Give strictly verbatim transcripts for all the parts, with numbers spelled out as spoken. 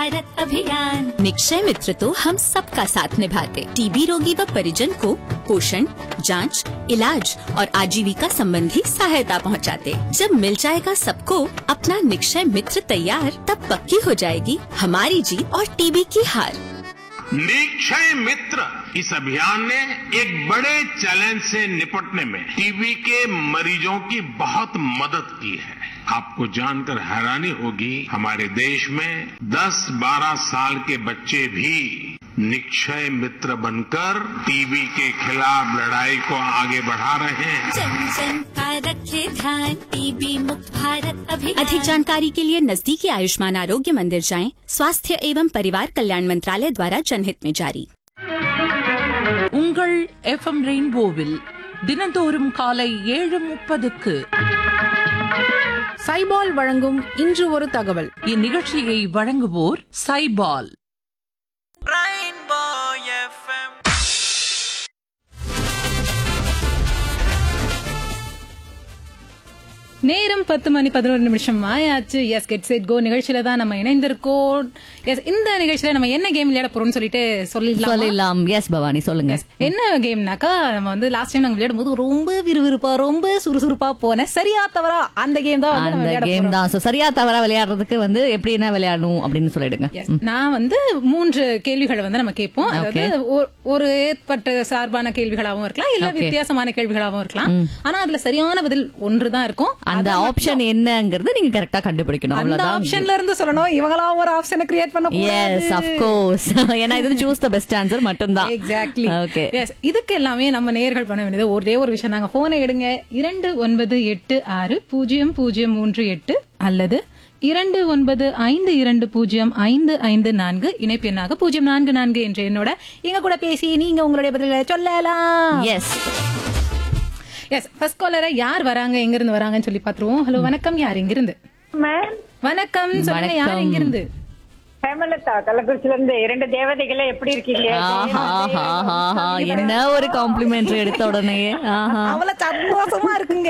भारत अभियान। निक्षय मित्र तो हम सबका साथ निभाते, टीबी रोगी व परिजन को पोषण, जांच, इलाज और आजीविका संबंधी सहायता पहुंचाते। जब मिल जाएगा सबको अपना निक्षय मित्र तैयार, तब पक्की हो जाएगी हमारी जीत और टीबी की हार। निक्षय मित्र इस अभियान ने एक बड़े चैलेंज से निपटने में टीबी के मरीजों की बहुत मदद की है। आपको जानकर हैरानी होगी, हमारे देश में दस बारह साल के बच्चे भी निक्षय मित्र बनकर टीबी के खिलाफ लड़ाई को आगे बढ़ा रहे हैं। जन जन का रखे ध्यान, टीबी मुक्त भारत अभियान। अधिक जानकारी के लिए नजदीकी आयुष्मान आरोग्य मंदिर जाएं। स्वास्थ्य एवं परिवार कल्याण मंत्रालय द्वारा जनहित में जारी। உங்கள் எஃப்எம் ரெயின்போவில் தினந்தோறும் காலை ஏழு முப்பதுக்கு சைபால் வழங்கும் இன்று ஒரு தகவல். இந்நிகழ்ச்சியை வழங்குவோர் சைபால். நேரம் பத்து மணி பதினோரு நிமிஷம் ஆயாச்சு. எஸ் கெட் செட் கோ நிகழ்ச்சியில தான் நம்ம இணைந்திருக்கோம். எஸ் இந்த நிகழ்ச்சியில நம்ம என்ன கேம் விளையாட போறோம்னு சொல்லிட்டு சொல்லலாம். எஸ் பவானி சொல்லுங்க. என்ன கேம்னாக்கா, நம்ம வந்து லாஸ்ட் டைம் நாங்க விளையாடும் போது ரொம்ப விறுவிறுப்பா ரொம்ப சுறுசுறுப்பா போன சரியா தவறா அந்த கேம் தான் வந்து அந்த கேம் தான். சோ சரியா தவறா விளையாடுறதுக்கு வந்து எப்படி என்ன விளையாடணும் அப்படின்னு சொல்லிடுங்க. நான் வந்து மூன்று கேள்விகளை வந்து நம்ம கேட்போம். அதாவது ஒரு ஏற்பட்ட சார்பான கேள்விகளாகவும் இருக்கலாம், இல்ல வித்தியாசமான கேள்விகளாகவும் இருக்கலாம். ஆனா அதுல சரியான பதில் ஒன்று தான் இருக்கும். அந்த ஆப்ஷன் என்னங்கிறது நீங்க கரெக்டா கண்டுபிடிக்கணும். அவ்வளவுதான். ஆப்ஷன்ல இருந்து சொல்லணும். இவங்களா ஒரு ஆப்ஷனை கிரியேட் பண்ண கூடாது. Yes of course. ஏன்னா இது சூஸ் தி பெஸ்ட் ஆன்சர் மட்டும் தான். எக்ஸாக்ட்லி. ஓகே. எஸ் இதுக்கு எல்லாமே நம்ம நேயர்கள் பண்ண வேண்டியது ஒரே ஒரு விஷயம். நாங்க போனை எடுங்க இரண்டு ஒன்பது எட்டு ஆறு பூஜ்ஜியம் பூஜ்ஜியம் மூன்று எட்டு அல்லது இரண்டு ஒன்பது ஐந்து இரண்டு பூஜ்ஜியம் ஐந்து ஐந்து நான்கு இணைப்பு எண்ணாக பூஜ்ஜியம் நான்கு நான்கு என்ற என்னோட எங்க கூட பேசி நீங்க உங்களுடைய பதில்களை சொல்லலாம். எஸ் எஸ் ஃபர்ஸ்ட் காலரை யார் வராங்க, எங்க இருந்து வராங்கன்னு சொல்லி பாத்துருவோம். ஹலோ வணக்கம், யார் எங்க இருந்து? வணக்கம், சொல்லுங்க யார் எங்க இருந்து? ஹேமலதா கள்ளக்குறிச்சில இருந்து. இரண்டு தேவதைகளே எப்படி இருக்கீங்க? என்ன ஒரு காம்ப்ளிமெண்ட் எடுத்த உடனே அவ்வளவு சந்தோஷமா இருக்குங்க.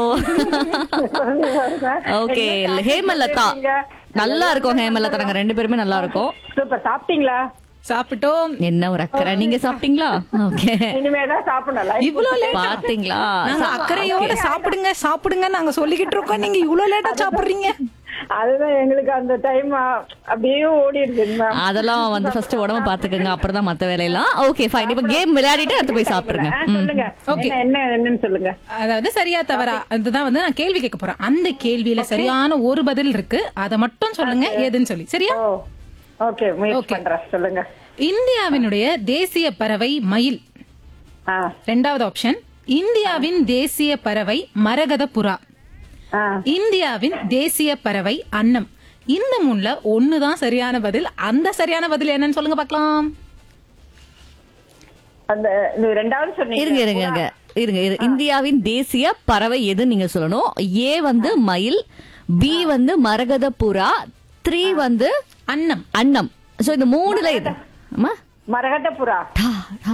ஓகே ஹேமலதா நல்லா இருக்கும். ஹேமலதா நாங்க ரெண்டு பேருமே நல்லா இருக்கும். சூப்பர். சாப்பிட்டீங்களா? சாப்பிட்டோம். என்ன ஒரு அக்கறை. நீங்க சாப்பிட்டீங்களா? ஓகே இனிமேதான் சாப்பிடலாம். இவ்வளவு லேட் பாத்தீங்களா? நாங்க அக்கறையோட சாப்பிடுங்க சாப்பிடுங்க நாங்க சொல்லிக்கிட்டு இருக்கோம். நீங்க இவ்வளவு லேட்டா சாப்பிடுறீங்க. அதுதான் எங்களுக்கு அந்த டைம் அப்படியே ஓடிடுது. அதெல்லாம் வந்து ஃபர்ஸ்ட் உடம்ப பாத்துக்கங்க, அப்புறம் தான் மத்த வேலையெல்லாம். Okay fine. இப்ப கேம் விளையாடிட்டு அடுத்து போய் சாப்பிடுங்க. சொல்லுங்க. ஓகே என்ன என்னன்னு சொல்லுங்க. அதாவது சரியா தவறா அதுதான் வந்து நான் கேள்வி கேட்க போறேன். அந்த கேள்வியில சரியான ஒரு பதில் இருக்கு, அதை மட்டும் சொல்லுங்க ஏதுன்னு சொல்லி. சரியா? ஓகே முயற்சி பண்றேன். சொல்லுங்க. இந்தியாவினுடைய தேசிய பறவை மயில். இரண்டாவது ஆப்ஷன் இந்தியாவின் தேசிய பறவை மரகத புறா. இந்தியாவின் தேசிய பறவை அன்னம். இந்த மூணுல ஒண்ணுதான் சரியான பதில். அந்த சரியான பதில் என்னன்னு சொல்லுங்க பாக்கலாம். அந்த ரெண்டாவது சொன்னீங்க. இருங்க இருங்க இருங்க இந்தியாவின் தேசிய பறவை எது நீங்க சொல்லணும். ஏ வந்து மயில், பி வந்து மரகத புறா, த்ரீ வந்து அன்னம். அன்னம். சோ இந்த மூணுல இது மரகத புறா.